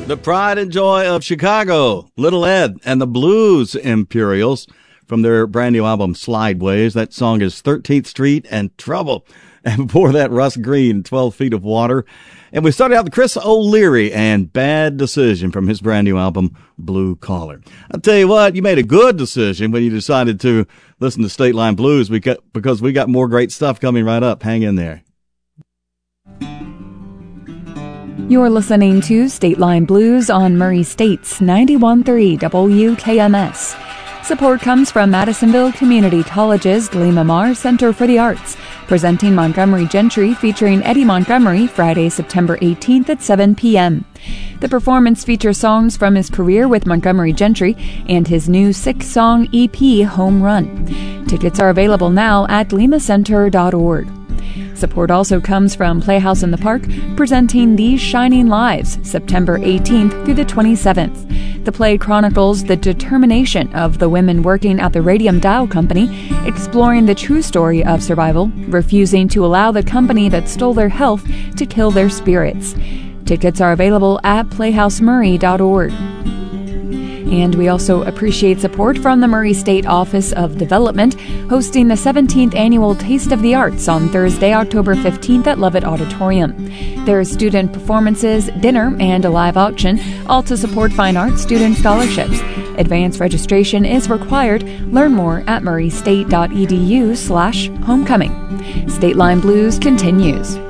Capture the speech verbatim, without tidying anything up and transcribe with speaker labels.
Speaker 1: The pride and joy of Chicago, Little Ed and the Blues Imperials from their brand new album Slideways. That song is thirteenth Street and Trouble. And before that, Russ Green, twelve Feet of Water. And we started out with Chris O'Leary and Bad Decision from his brand new album Blue Collar. I'll tell you what, you made a good decision when you decided to listen to State Line Blues because we got more great stuff coming right up. Hang in there.
Speaker 2: You're listening to State Line Blues on Murray State's ninety-one point three W K M S. Support comes from Madisonville Community College's Lima Mar Center for the Arts, presenting Montgomery Gentry featuring Eddie Montgomery Friday, September eighteenth at seven p.m. The performance features songs from his career with Montgomery Gentry and his new six-song E P, Home Run. Tickets are available now at lima center dot org. Support also comes from Playhouse in the Park, presenting These Shining Lives, September eighteenth through the twenty-seventh. The play chronicles the determination of the women working at the Radium Dial Company, exploring the true story of survival, refusing to allow the company that stole their health to kill their spirits. Tickets are available at playhouse murray dot org. And we also appreciate support from the Murray State Office of Development, hosting the seventeenth Annual Taste of the Arts on Thursday, October fifteenth at Lovett Auditorium. There are student performances, dinner, and a live auction, all to support fine arts student scholarships. Advance registration is required. Learn more at murray state dot e d u slash homecoming. State Line Blues continues.